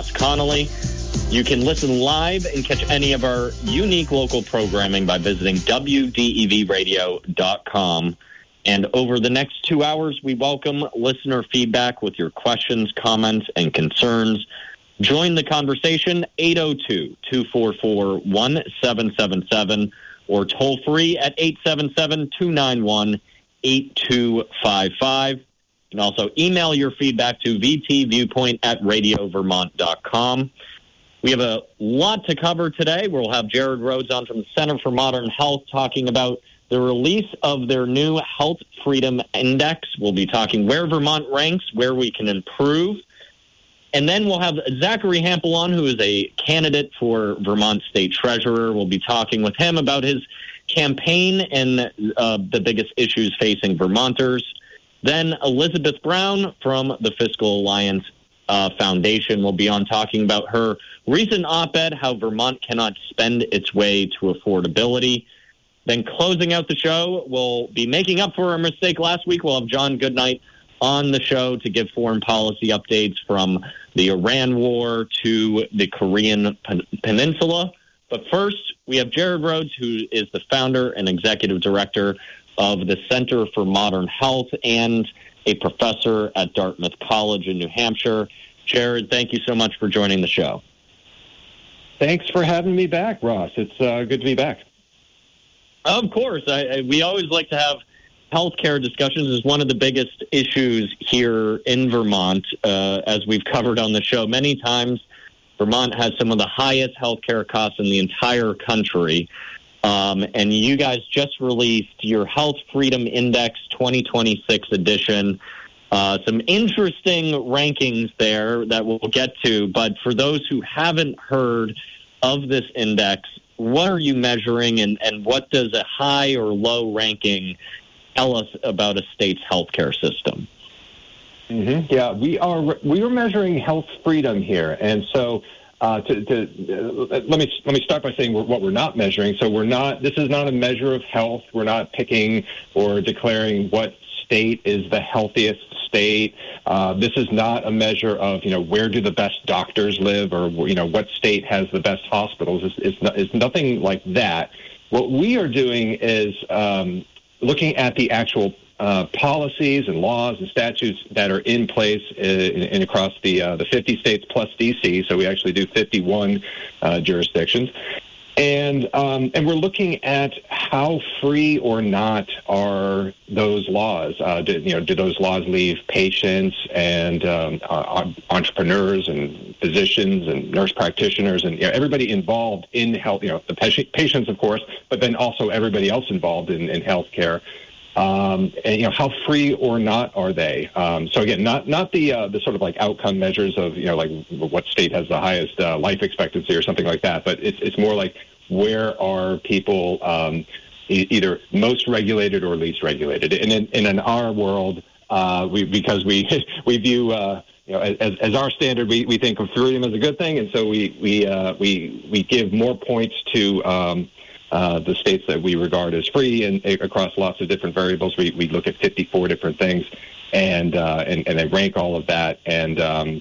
Ross Connolly. You can listen live and catch any of our unique local programming by visiting WDEVradio.com. And over the next 2 hours, we welcome listener feedback with your questions, comments, and concerns. Join the conversation, 802-244-1777, or toll free at 877-291-8255. You can also email your feedback to vtviewpoint@radiovermont.com. We have a lot to cover today. We'll have Jared Rhodes on from the Center for Modern Health talking about the release of their new Health Freedom Index. We'll be talking where Vermont ranks, where we can improve. And then we'll have Zachary Hampel on, who is a candidate for Vermont State Treasurer. We'll be talking with him about his campaign and the biggest issues facing Vermonters. Then Elizabeth Brown from the Fiscal Alliance Foundation will be on talking about her recent op-ed, How Vermont Cannot Spend Its Way to Affordability. Then closing out the show, we'll be making up for our mistake last week. We'll have John Goodnight on the show to give foreign policy updates from the Iran war to the Korean Peninsula. But first, we have Jared Rhodes, who is the founder and executive director of the Center for Modern Health and a professor at Dartmouth College in New Hampshire. Jared, thank you so much for joining the show. Thanks for having me back, Ross. It's good to be back. Of course. We always like to have healthcare discussions. Is one of the biggest issues here in Vermont, as we've covered on the show many times. Vermont has some of the highest healthcare costs in the entire country. And you guys just released your Health Freedom Index 2026 edition. Some interesting rankings there that we'll get to. But for those who haven't heard of this index, what are you measuring, and what does a high or low ranking tell us about a state's healthcare system? Mm-hmm. Yeah, we are measuring health freedom here, and so let me start by saying what we're not measuring. So this is not a measure of health. We're not picking or declaring what state is the healthiest state. This is not a measure of, where do the best doctors live, or, what state has the best hospitals. It's nothing like that. What we are doing is looking at the actual policies and laws and statutes that are in place in across the 50 states plus D.C. So we actually do 51 jurisdictions. And we're looking at how free or not are those laws. Do those laws leave patients and entrepreneurs and physicians and nurse practitioners and everybody involved in health, the patients, of course, but then also everybody else involved in healthcare. And how free or not are they? So again, not the sort of like outcome measures of like what state has the highest life expectancy or something like that, but it's more like where are people either most regulated or least regulated. And in our world, because we view as our standard, we think of freedom as a good thing, and so we give more points to the states that we regard as free, and across lots of different variables. We look at 54 different things, and they rank all of that, and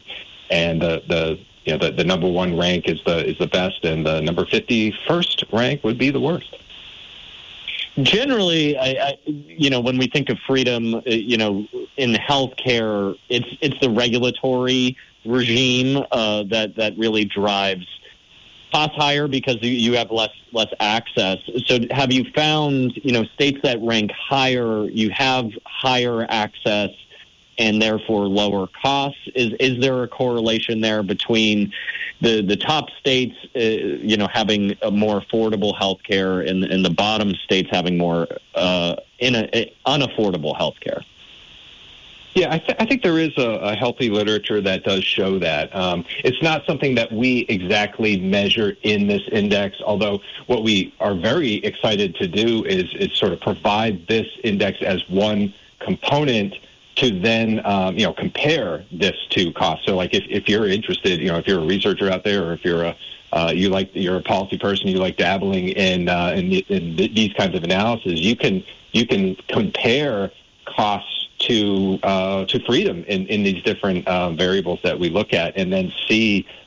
the number one rank is the best, and the number 51st rank would be the worst. Generally, when we think of freedom, in healthcare, it's the regulatory regime that really drives costs higher because you have less access. So have you found, states that rank higher, you have higher access and therefore lower costs? Is there a correlation there between the top states, having a more affordable health care and the bottom states having more unaffordable health care? Yeah, I think there is a healthy literature that does show that. It's not something that we exactly measure in this index, although what we are very excited to do is sort of provide this index as one component to then, compare this to costs. So, like, if you're interested, if you're a researcher out there, or if you're you're a policy person, you like dabbling in these kinds of analysis, you can compare costs to freedom in these different variables that we look at, and then see